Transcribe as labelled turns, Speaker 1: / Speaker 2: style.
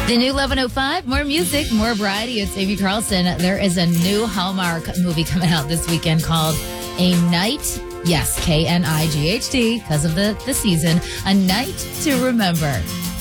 Speaker 1: The new 11:05, more music, more variety. It's Amy Carlson. There is a new Hallmark movie coming out this weekend called A Night, yes, Knight, because of the season, A Night to Remember.